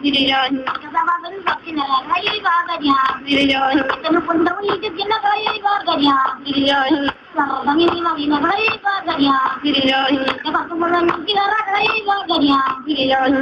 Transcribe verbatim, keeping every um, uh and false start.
Bilillahi. Kasababan bakina gai bagariya. Bilillahi. Tanu pundamu itu kena gai bagariya. Bilillahi. Bangi ni magi na gai bagariya. Bilillahi. Kapakumalan kira gai bagariya. Bilillahi.